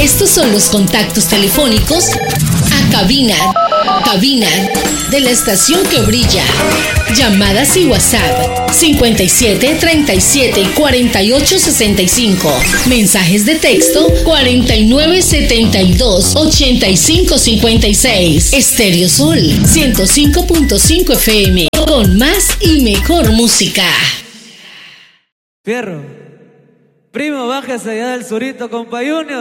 Estos son los contactos telefónicos a cabina de la estación que brilla. Llamadas y WhatsApp 57 37 48 65. Mensajes de texto 49 72 85 56. Estéreo Sol 105.5 FM con más y mejor música. Fierro, primo, bájese allá del surito, compa Junior.